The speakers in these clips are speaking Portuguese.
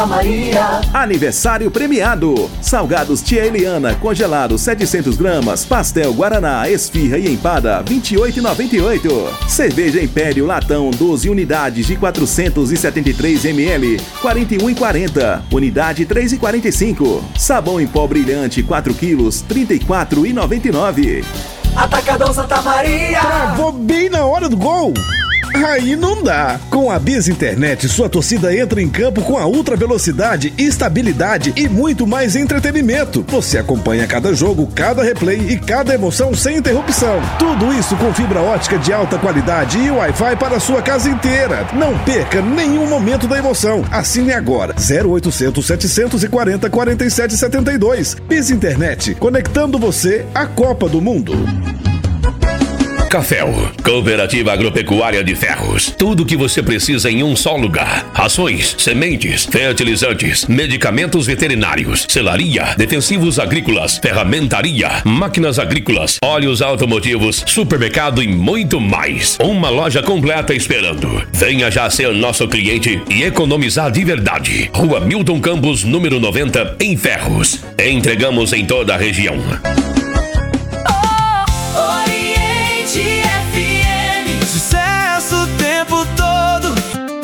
Maria. Aniversário premiado. Salgados Tia Eliana, congelado 700 gramas. Pastel Guaraná, esfirra e empada, R$ 28,98. Cerveja Império Latão, 12 unidades de 473 ml, R$ 41,40. Unidade, R$ 3,45. Sabão em pó brilhante, 4 quilos, R$ 34,99. Atacadão Santa Maria. Travou bem na hora do gol. Aí não dá. Com a Biz Internet, sua torcida entra em campo com a ultra velocidade, estabilidade e muito mais entretenimento. Você acompanha cada jogo, cada replay e cada emoção sem interrupção. Tudo isso com fibra ótica de alta qualidade e Wi-Fi para a sua casa inteira. Não perca nenhum momento da emoção. Assine agora. 0800 740 4772. Biz Internet, conectando você à Copa do Mundo. Caféu, Cooperativa Agropecuária de Ferros. Tudo o que você precisa em um só lugar. Rações, sementes, fertilizantes, medicamentos veterinários, selaria, defensivos agrícolas, ferramentaria, máquinas agrícolas, óleos automotivos, supermercado e muito mais. Uma loja completa esperando. Venha já ser nosso cliente e economizar de verdade. Rua Milton Campos, número 90, em Ferros. Entregamos em toda a região.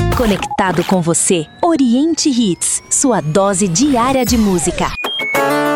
Conectado com você, Oriente Hits, sua dose diária de música.